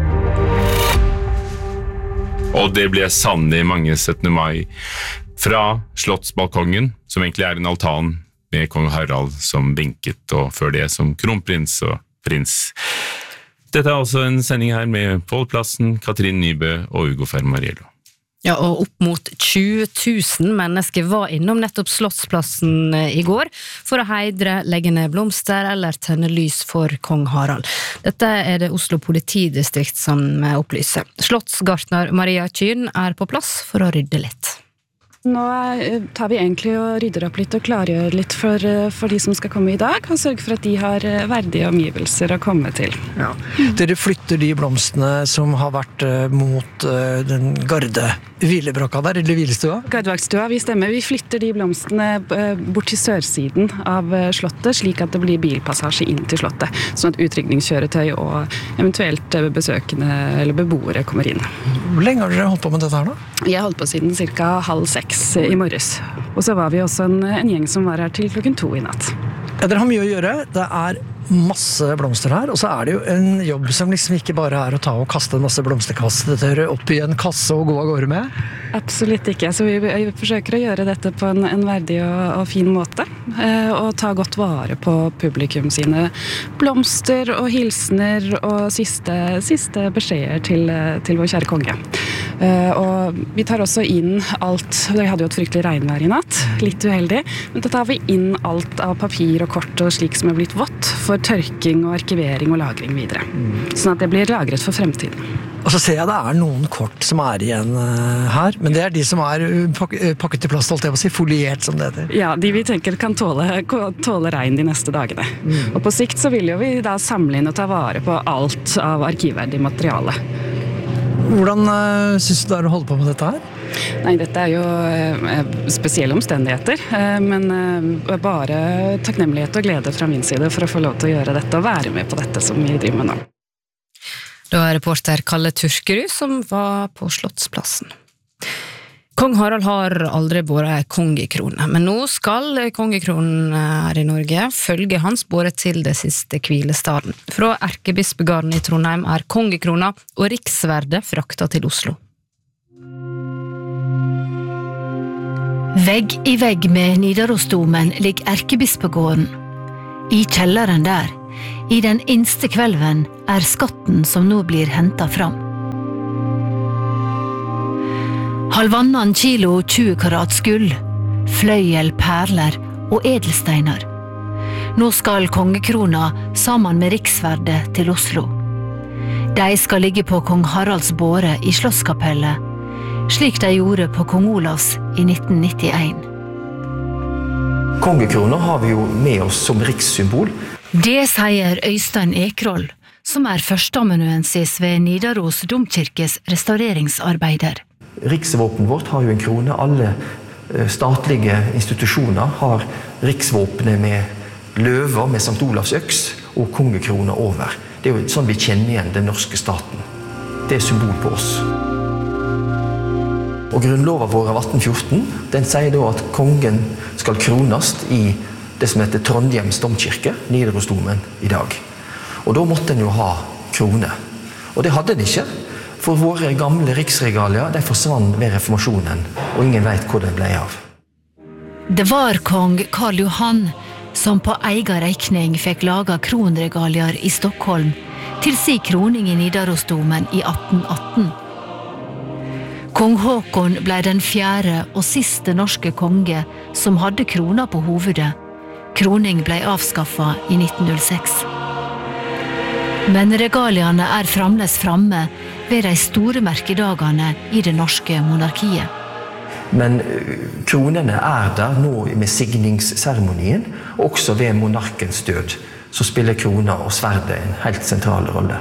Og det ble sannelig mange 17. mai fra slottsbalkongen, som egentlig en altan med kong Harald som benket, og før det som kronprins og prins. Dette altså en sending her med Pålplassen, Katrin Nybø og Ugo Fermariello. Ja, og opp mot 20 000 mennesker var innom nettopp Slottsplassen i går for å heidre, legge ned blomster eller tenne lys for kong Harald. Dette det Oslo politidistrikt som opplyser. Slottsgartner Maria Kyn på plass for å rydde litt. Nå tar vi egentlig og rydder opp litt og klargjør litt for de som skal komme i dag, og sørger for at de har verdige omgivelser å komme til. Ja. Dere flytter de blomstene som har vært mot den garde hvilebrokka der, eller hvilestua? Gardevaktsstua, vi stemmer. Vi flytter de blomstene bort til sørsiden av slottet, slik at det blir bilpassasje inn til slottet, sånn at utrykningskjøretøy og eventuelt besøkende eller beboere kommer inn. Hvor lenge har dere holdt på med dette her nå? Vi har holdt på siden ca. 5:30 i morges. Og så var vi også en gjeng som var her til 2:00 i natt. Ja, dere har mye å gjøre. Det masse blomster her, og så det jo en jobb som liksom ikke bare å ta og kaste en masse blomsterkasser opp i en kasse og gå av gårde med. Absolutt ikke, så vi forsøker å gjøre dette på en verdig og fin måte, og ta godt vare på publikum sine blomster og hilsener og siste beskjeder til vår kjære konge. Og vi tar også inn alt, vi hadde jo et fryktelig regnvær i natt, litt uheldig, men da tar vi inn alt av papir og kort og slik som blitt vått for tørking og arkivering og lagring videre. Sånn at det blir lagret for fremtiden. Og så ser jeg det noen kort som igjen her, men det de som pakket i plast, holdt jeg på å si, foliert som det heter. Ja, de vi tenker kan tåle regn de neste dagene. Og på sikt så vil jo vi da samle inn og ta vare på alt av arkivverdig materiale. Hvordan synes du det å holde på med dette her? Nei, dette jo spesielle omstendigheter, men bare takknemlighet og glede fra min side for å få lov til å gjøre dette og være med på dette som vi driver med nå. Det var reporter Kalle Turkerud som var på Slottsplassen. Kong Harald har aldri båret kongekrone, men nå skal kongekronen her i Norge følge hans båret til det siste hvilestaden. Fra Erkebispegården i Trondheim kongekrona og riksverdet frakta til Oslo. Vegg i vegg med Nidarosdomen ligger Erkebispegården. I kjelleren der, i den innste kvelven, skatten som nå blir hentet fram. 1,5 kilo 20 karats gull, fløyel, perler og edelsteiner. Nå skal kongekrona sammen med riksverdet til Oslo. De skal ligge på kong Haralds båre i Slottskapellet, slik de gjorde på kong Olavs i 1991. Kongekrona har vi jo med oss som rikssymbol. Det sier Øystein Ekroll, som førsteamanuensis ved Nidaros domkirkes restaureringsarbeider. Riksvåpen vårt har jo en krone. Alle statlige institusjoner har riksvåpenet med løver, med Sankt Olavs øks og kongekrona over. Det jo sånn vi kjenner igjen den norske staten. Det symbol på oss. Og grunnloven vår av 1814, den sier da at kongen skal kronast i det som heter Trondhjems domkirke, Nidarosdomen i dag. Og da måtte den jo ha krone. Og det hadde den ikke, for våre gamle riksregalier, de forsvann ved reformasjonen, og ingen vet hvor de ble av. Det var kong Karl Johan som på egen regning fikk laga kronregalier i Stockholm til si kroning i Nidarosdomen i 1818. Kong Håkon ble den 4. og siste norske konge som hadde krona på hovedet. Kroning ble avskaffet i 1906. Men regaliene fremdeles framme ved de store merkedagene i det norske monarkiet. Men kronene der nå med signingsseremonien, også ved monarkens død, så spiller krona og sverdet en helt sentral rolle.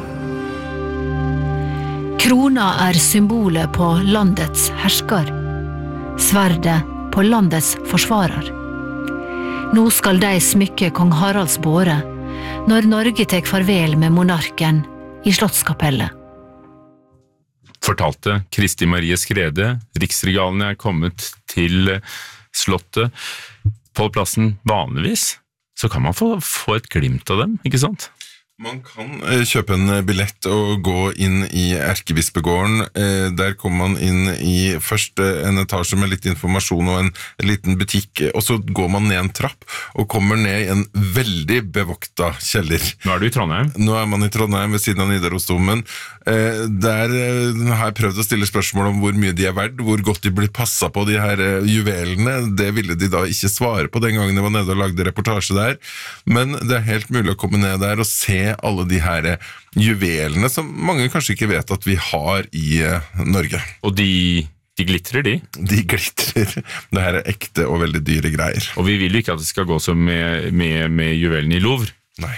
Krona symbolet på landets hersker, sverdet på landets forsvarer. Nå skal de smykke kong Haralds båre, når Norge tek farvel med monarken i Slottskapellet. Fortalte Kristi Marie Skrede, riksregalene kommet til slottet. På plassen vanligvis, så kan man få et glimt av dem, ikke sant? Man kan kjøpe en billett og gå inn i Erkebispegården. Der kommer man inn i først en etasje med litt informasjon og en liten butikk, og så går man ned en trapp og kommer ned i en veldig bevokta kjeller. Nå du i Trondheim? Nå man i Trondheim ved siden av Nidarosdomen. Der har jeg prøvd å stille spørsmål om hvor mye de verdt, hvor godt de blir passet på de her juvelene. Det ville de da ikke svare på den gangen de var nede og lagde reportasje der. Men det helt mulig å komme ned der og se alle de her juvelene som mange kanskje ikke vet at vi har i Norge. Og de glitrer, de? De glitrer. Det her ekte og veldig dyre greier. Og vi vil jo ikke at det skal gå som med juvelene i Louvre. Nei.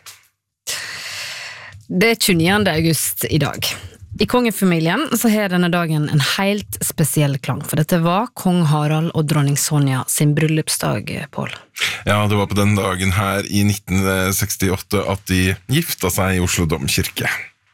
Det 29. august i dag. I kongefamilien så har denne dagen en helt spesiell klang, for dette var kong Harald og dronning Sonja sin bryllupsdag, Pål. Ja, det var på den dagen her i 1968 at de gifta seg i Oslo domkirke.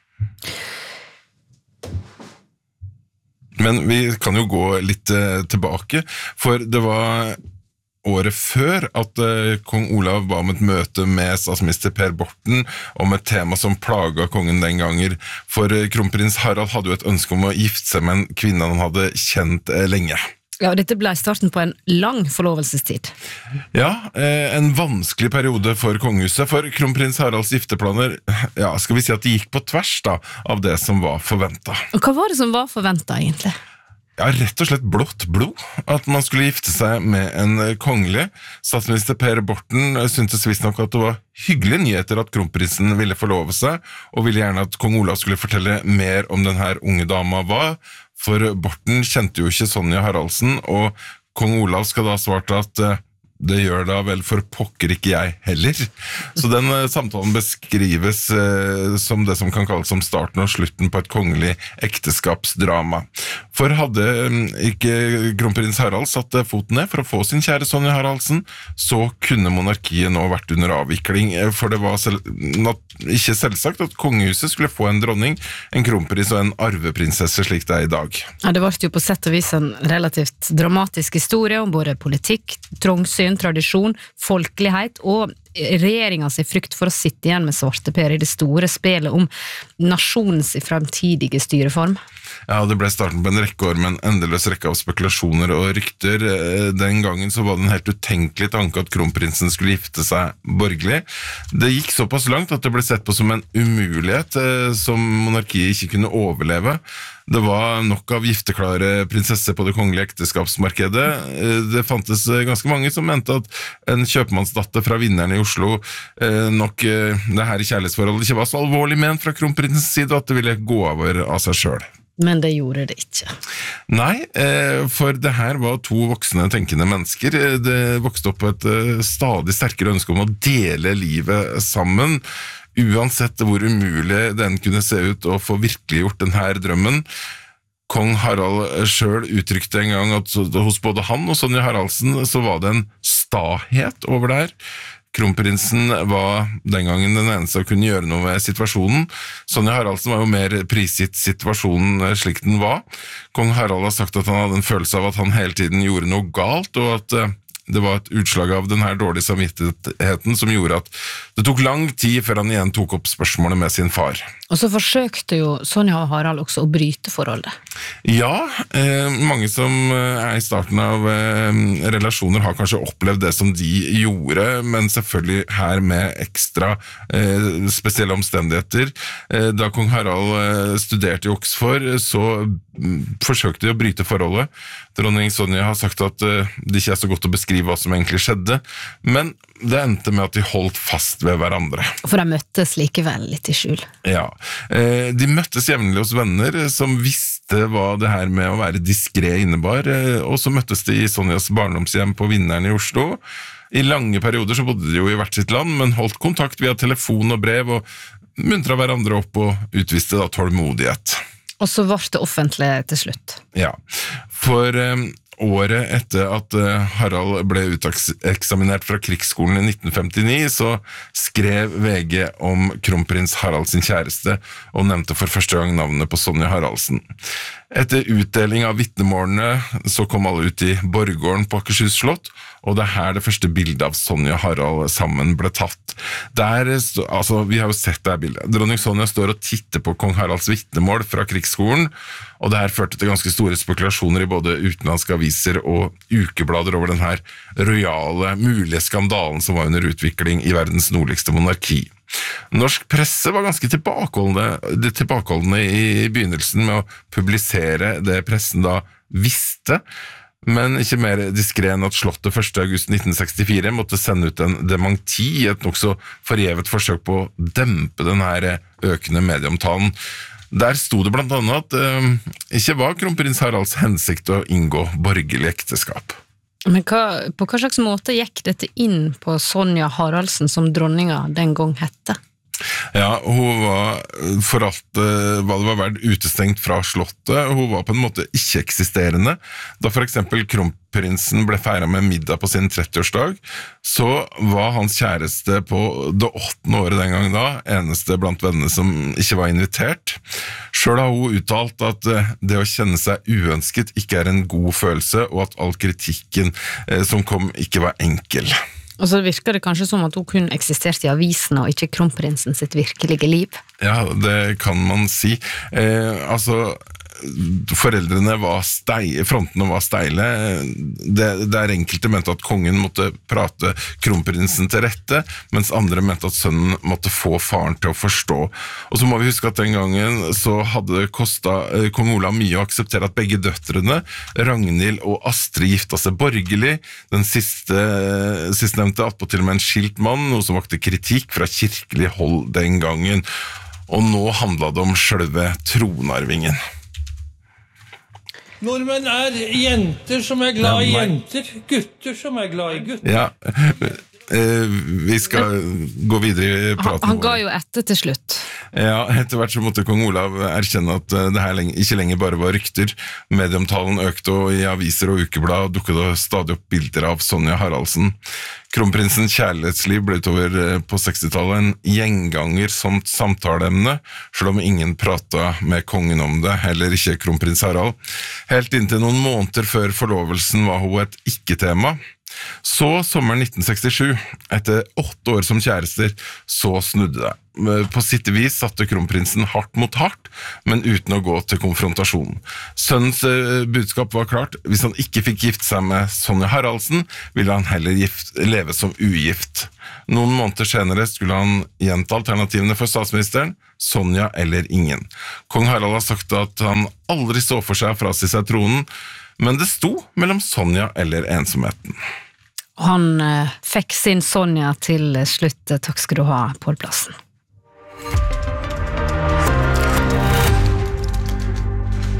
Men vi kan jo gå litt tilbake, for det var året før at kong Olav ba om et møte med statsminister Per Borten om et tema som plaget kongen den gangen, for kronprins Harald hadde jo et ønske om å gifte seg med en kvinne han hadde kjent lenge. Ja, og dette ble starten på en lang forlovelsestid. Ja, en vanskelig periode for kongehuset, for kronprins Haralds gifteplaner, ja, skal vi si at de gikk på tvers da, av det som var forventet. Og hva var det som var forventet egentlig? Ja, rett og slett blått blod, at man skulle gifte seg med en kongelig. Statsminister Per Borten syntes visst nok at det var hyggelige nyheter at kronprinsen ville forlove seg, og ville gjerne at kong Olav skulle fortelle mer om den her unge dama var, for Borten kjente jo ikke Sonja Haraldsen, og kong Olav skal da svarte at det gjør da vel for pokker ikke jeg heller. Så den samtalen beskrives som det som kan kalles som starten og slutten på et kongelig ekteskapsdrama. For hadde ikke kronprins Harald satt foten ned for å få sin kjære Sonja Haraldsen, så kunne monarkiet nå vært under avvikling, for det var ikke selvsagt at kongehuset skulle få en dronning, en kronprins og en arveprinsesse slik det i dag. Ja, det var jo på sett og vis en relativt dramatisk historie om både politikk, trangsyn, tradisjon, folkelighet og regjeringens frykt for å sitte igjen med svarteper i det store spelet om nasjonens fremtidige styreform. Ja, det ble starten på en rekke år med en endeløs rekke av spekulasjoner og rykter. Den gangen så var det en helt utenkelig tanke at kronprinsen skulle gifte seg borgerlig. Det gikk såpass langt at det ble sett på som en umulighet som monarkiet ikke kunne overleve. Det var nok av gifteklare prinsesser på det kongelige ekteskapsmarkedet. Det fantes ganske mange som mente at en kjøpmannsdatter fra vinneren i Oslo nok det her i kjærlighetsforholdet ikke var så alvorlig ment fra kronprinsens side, at det ville gå over av seg selv. Men det gjorde det ikke. Nei, for det her var to voksne tenkende mennesker. Det vokste opp et stadig sterkere ønske om å dele livet sammen, uansett hvor umulig den kunne se ut å få virkeliggjort denne drømmen. Kong Harald selv uttrykte en gang at hos både han og Sonja Haraldsen så var det en stahet over der. Kronprinsen var den gangen den eneste som kunne gjøre noe med situasjonen. Sonja Haraldsen var jo mer prisgitt situasjonen slik den var. Kong Harald har sagt at han hadde en følelse av at han hele tiden gjorde noe galt, og at det var et utslag av den her dårlige samvittigheten som gjorde at det tok lang tid før han igjen tok opp spørsmålet med sin far. Og så forsøkte jo Sonja og Harald også å bryte forholdet. Ja, mange som i starten av relasjoner har kanskje opplevd det som de gjorde, men selvfølgelig her med ekstra spesielle omstendigheter. Da kong Harald studerte i Oxford, så forsøkte de å bryte forholdet. Dronning Sonja har sagt at det ikke så godt å beskrive hva som egentlig skjedde, men det endte med at de holdt fast ved hverandre. For de møttes likevel litt i skjul. Ja, de møttes jevnlig hos venner som visste hva det her med å være diskret innebar, og så møttes de i Sonjas barndomshjem på Vinneren i Oslo. I lange perioder så bodde de jo i hvert sitt land, men holdt kontakt via telefon og brev, og muntret hverandre opp og utviste da tålmodighet. Og så var det offentlig til slutt. Ja, for året etter at Harald ble uteksaminert fra krigsskolen i 1959, så skrev VG om kronprins Harald sin kjæreste, og nevnte for første gang navnet på Sonja Haraldsen. Etter utdeling av vitnemålene så kom alle ut i borggården på Akershus slott, og det er her det første bildet av Sonja og Harald sammen ble tatt. Der, vi har jo sett det her bildet. Dronning Sonja står og titter på kong Haralds vitnemål fra krigsskolen, og det her førte til ganske store spekulasjoner i både utenlandske aviser og ukeblader over den her royale, mulige skandalen som var under utvikling i verdens nordligste monarki. Norsk presse var ganske tilbakeholdende i begynnelsen med å publisere det pressen da visste, men ikke mer diskret enn at slottet 1. august 1964 måtte sende ut en dementi, et nok så forgjevet forsøk på å dempe den her økende medieomtalen. Der sto det blant annet at ikke var kronprins Haralds hensikt å inngå borgerlig ekteskap. Men på hva slags måte gikk dette inn på Sonja Haraldsen som dronninga den gang hette? Ja, hun var for alt hva det var verdt utestengt fra slottet. Hun var på en måte ikke-eksisterende. Da for eksempel kronprinsen ble feiret med middag på sin 30-årsdag, så var hans kjæreste på det 8. året den gang da, eneste blant vennene som ikke var invitert. Selv har hun uttalt at det å kjenne seg uønsket ikke er en god følelse, og at all kritikken som kom ikke var enkel. Og så virker det kanskje som at hun kun eksisterte i avisen og ikke kronprinsen sitt virkelige liv. Ja, det kan man si. Foreldrene var frontene var steile. Det er enkelte mente at kongen måtte prate kronprinsen til rette, mens andre mente at sønnen måtte få faren til å forstå. Og så må vi huske at den gangen så hadde det kostet kong Olav mye å akseptere at begge døtrene, Ragnhild og Astrid, gifta seg borgerlig. Den sistnevnte attpåtil med en skilt mann, noe som vakte kritikk fra kirkelig hold den gangen. Og nå handlet det om selve tronarvingen. Nordmenn er jenter som er glad i jenter, gutter som er glad i gutter. Ja, vi skal gå videre i praten. Han ga jo etter til slutt. Ja, etter hvert så måtte kong Olav erkjenne at det her ikke lenger bare var rykter. Medieomtalen økte, og i aviser og ukeblad dukket det stadig opp bilder av Sonja Haraldsen. Kronprinsens kjærlighetsliv ble utover på 60-tallet en gjenganger som samtaleemne, selv om ingen pratet med kongen om det, heller ikke kronprins Harald. Helt inntil noen måneder før forlovelsen var hun et ikke-tema. Så sommeren 1967, etter 8 år som kjærester, så snudde det. På sitt vis satte kronprinsen hardt mot hardt, men uten å gå til konfrontasjon. Sønnens budskap var klart: hvis han ikke fikk gifte seg med Sonja Haraldsen, ville han heller leve som ugift. Noen måneder senere skulle han gjenta alternativene for statsministeren: Sonja eller ingen. Kong Harald har sagt at han aldri så for seg å frasi seg tronen, men det sto mellom Sonja eller ensomheten. Og han fikk sin Sonja til slutt. Takk skal du ha, Pål Plassen.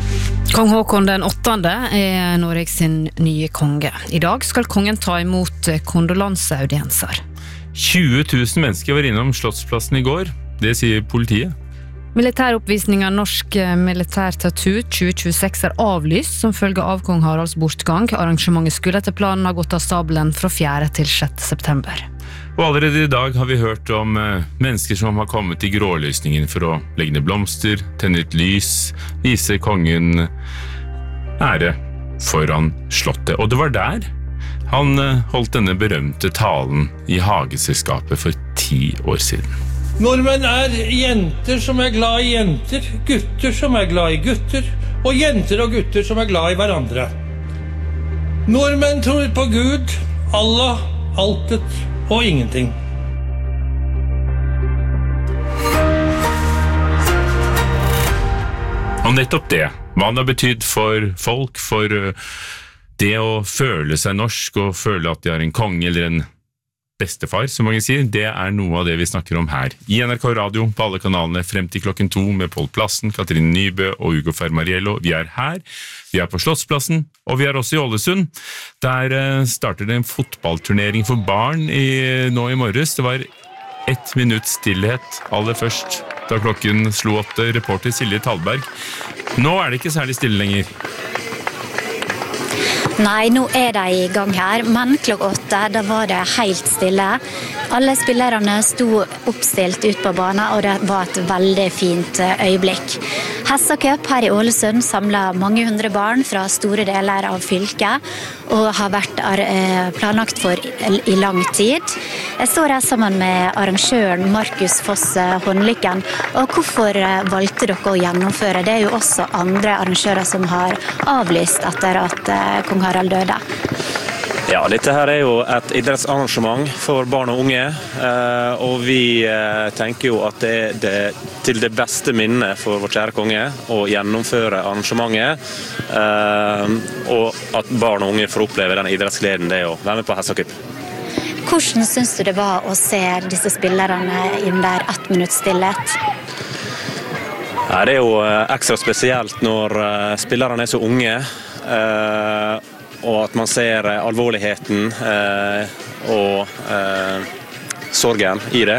Kong Håkon den 8. er Norge sin nye konge. I dag skal kongen ta imot kondolanseaudienser. 20 000 mennesker var innom Slottsplassen i går, det sier politiet. Militæroppvisningen Norsk Militær Tattoo 2026 er avlyst som følge av kong Haralds bortgang. Arrangementet skulle etter planen ha gått av stabelen fra 4. til 6. september. Og allerede i dag har vi hørt om mennesker som har kommet i grålysningen for å legge ned blomster, tenne ut lys, vise kongen ære foran slottet. Og det var der han holdt denne berømte talen i Hageselskapet for 10 år siden. Nordmenn er jenter som er glad i jenter, gutter som er glad i gutter, og jenter og gutter som er glad i hverandre. Nordmenn tror på Gud, Allah, altet og ingenting. Og nettopp det, hva det har betydd for folk, for det å føle seg norsk og føle at de har en konge eller en bestefar, som mange sier, det er noe av det vi snakker om her. I NRK Radio, på alle kanalene, frem til 2:00 med Pål Plassen, Katrine Nybø og Ugo Fermariello. Vi er her, vi er på Slottsplassen, og vi er også i Ålesund. Der starter det en fotballturnering for barn nå i morges. Det var 1 minutts stillhet aller først, da klokken slo 8. Reporter Silje Talberg. Nå er det ikke særlig stille lenger. Nei, nå er de i gang her, men klokka 8 da var det helt stille. Alle spillerne sto oppstilt ut på banen, og det var et veldig fint øyeblikk. Hessa Cup her i Ålesund samlet mange hundre barn fra store deler av fylket, og har vært planlagt for i lang tid. Jeg står her sammen med arrangøren Markus Foss Håndlykken, og hvorfor valgte dere å gjennomføre? Det er jo også andre arrangører som har avlyst etter at kong Harald døde. Ja, dette her er jo et idrettsarrangement for barn og unge, og vi tenker jo at det er til det beste minnet for vår kjære konge å gjennomføre arrangementet, og at barn og unge får oppleve den idrettsgleden det å være med på Hessa Cup. Hvordan synes du det var å se disse spillerne under 1 minutts stillhet? Ja, det er jo ekstra spesielt når spillerne er så unge, og at man ser alvorligheten og sorgen i det.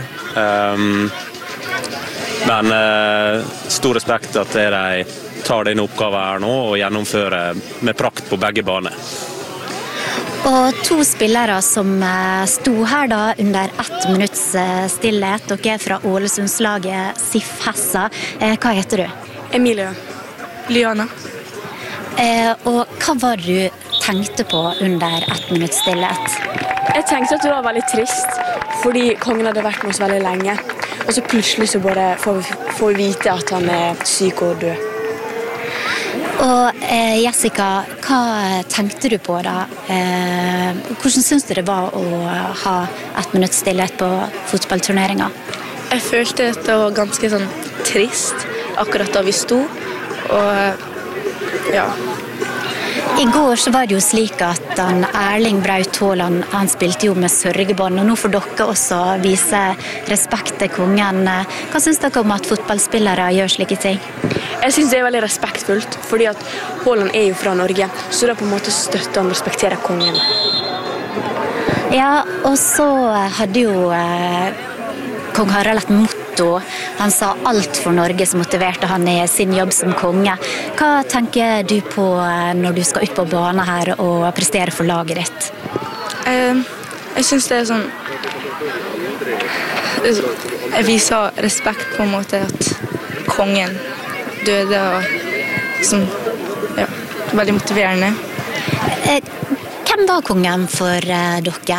Men stor respekt at de tar denne oppgaven her nå og gjennomfører med prakt på begge baner. Og 2 spillere som sto her da under 1 minutts stillhet. Dere er fra Ålesundslaget SIF Hessa. Hva heter du? Emilie. Liana. Og hva var det du tenkte på under 1 minutts stillhet? Jeg tenkte at det var veldig trist, fordi kongen hadde vært med oss veldig lenge. Og så plutselig så bare får vi vite at han er syk og død. Og Jessica, hva tenkte du på da? Hvordan synes du det var å ha 1 minutts stillhet på fotballturneringen? Jeg følte at det var ganske sånn trist akkurat da vi sto, og ja. I går så var det jo slik at Erling Braut Haaland, han spilte jo med sørgebånd, og nå får dere også vise respekt til kongen. Hva synes dere om at fotballspillere gjør slike ting? Jeg synes det er veldig respektfullt, fordi at Haaland er jo fra Norge, så det er på en måte støtte og respekterer kongen. Ja, og så hadde jo kong Harald et motto. Han sa alt for Norge som motiverte han i sin jobb som konge. Hva tenker du på når du skal ut på banen her og prestere for laget ditt? Jeg synes det er sånn... Jeg viser respekt på en måte at kongen døde, og som, ja, veldig motiverende. Hvem var kongen for dere?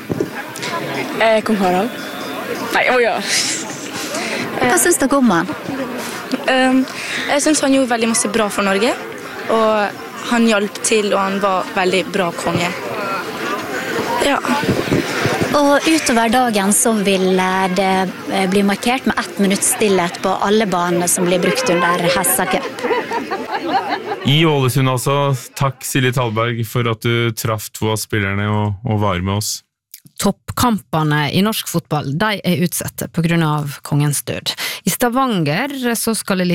Kong Harald. Nei, ja. Hva synes dere om han? Jeg synes han gjorde veldig masse bra for Norge, og han hjalp til, og han var veldig bra konge. Ja. Og utover dagen så vil det bli markert med 1 minutts stillhet på alle banene som blir brukt under Hessa Cup. I Ålesund altså, takk Silje Talberg for at du traff 2 av spillerne og var med oss. Toppkampene i norsk fotball, de er utsette på grunn av kongens død. I Stavanger så skal